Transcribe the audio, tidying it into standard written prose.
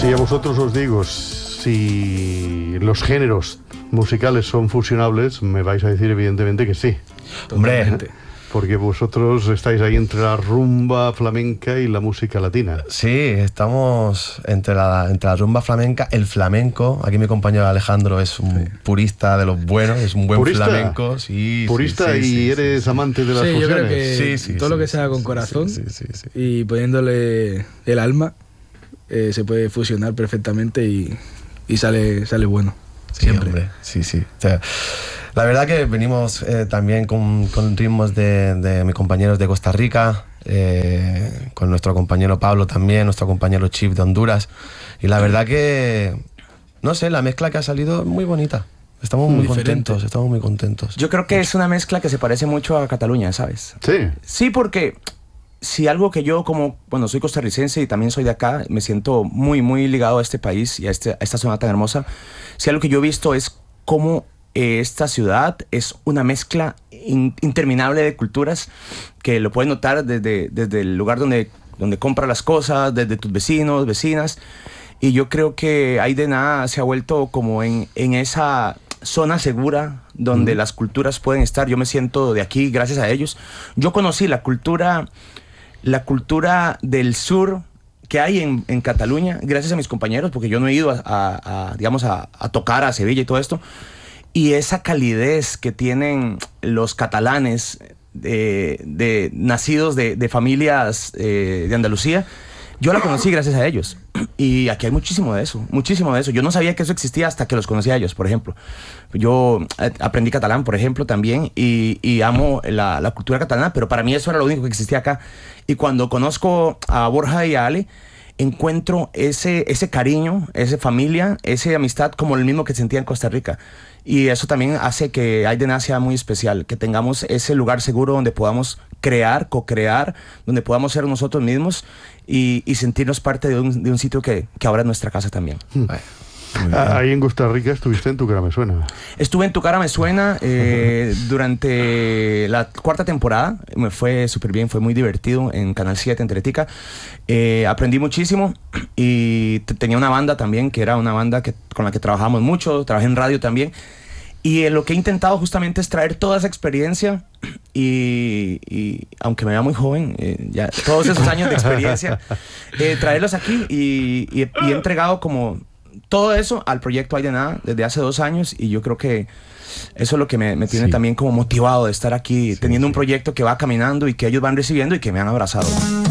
Si a vosotros os digo si los géneros musicales son fusionables, me vais a decir evidentemente que sí. Hombre, porque vosotros estáis ahí entre la rumba flamenca y la música latina. Sí, estamos entre la rumba flamenca, el flamenco. Aquí mi compañero Alejandro es un purista de los buenos, es un buen flamenco. Sí, purista y eres amante de las fusiones. Yo creo que todo lo que sea con corazón y poniéndole el alma se puede fusionar perfectamente y sale bueno. Siempre. Hombre, sí. O sea, la verdad que venimos también con ritmos de mis compañeros de Costa Rica, con nuestro compañero Pablo también, nuestro compañero Chip de Honduras. Y la verdad que, no sé, la mezcla que ha salido es muy bonita. Estamos muy contentos. Yo creo que es una mezcla que se parece mucho a Cataluña, ¿sabes? Sí. Sí, porque si algo que yo soy costarricense y también soy de acá, me siento muy, muy ligado a este país y a esta zona tan hermosa. Si algo que yo he visto es cómo esta ciudad es una mezcla interminable de culturas que lo puedes notar desde el lugar donde compras las cosas, desde tus vecinos, vecinas. Y yo creo que Aidena se ha vuelto como en esa zona segura donde las culturas pueden estar. Yo me siento de aquí gracias a ellos. Yo conocí la cultura del sur que hay en Cataluña gracias a mis compañeros, porque yo no he ido a tocar a Sevilla y todo esto. Y esa calidez que tienen los catalanes nacidos de familias de Andalucía, yo la conocí gracias a ellos. Y aquí hay muchísimo de eso. Yo no sabía que eso existía hasta que los conocí a ellos, por ejemplo. Yo aprendí catalán, por ejemplo, también, y amo la cultura catalana, pero para mí eso era lo único que existía acá. Y cuando conozco a Borja y a Ale, encuentro ese cariño, esa familia, esa amistad como el mismo que sentía en Costa Rica. Y eso también hace que Aidena sea muy especial, que tengamos ese lugar seguro donde podamos crear, co-crear, donde podamos ser nosotros mismos y sentirnos parte de un sitio que ahora es nuestra casa también. Ahí en Costa Rica estuviste en Tu Cara Me Suena. Estuve en Tu Cara Me Suena durante la 4ª temporada. Me fue súper bien, fue muy divertido en Canal 7, en Teletica. Aprendí muchísimo y tenía una banda también, que era una banda con la que trabajamos mucho. Trabajé en radio también. Y lo que he intentado justamente es traer toda esa experiencia y aunque me vea muy joven, ya todos esos años de experiencia, traerlos aquí y he entregado como todo eso al proyecto Aidena desde hace 2 años, y yo creo que eso es lo que me tiene también como motivado de estar aquí, teniendo un proyecto que va caminando y que ellos van recibiendo y que me han abrazado.